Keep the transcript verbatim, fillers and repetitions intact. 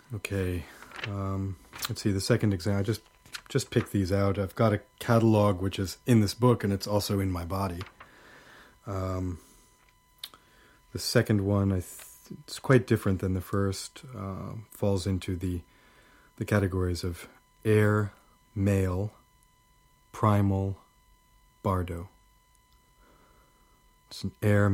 Okay, um, let's see, the second exam, I just, just picked these out. I've got a catalog which is in this book, and it's also in my body. Um, the second one, I th- it's quite different than the first, uh, falls into the, the categories of air, male, primal, bardo. It's an air,